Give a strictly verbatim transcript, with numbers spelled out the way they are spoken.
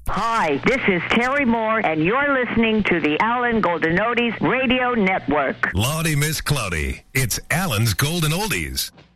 Hi, this is Terry Moore, and you're listening to the Alan Golden Oldies Radio Network. Lordy, Miss Cloudy, it's Alan's Golden Oldies.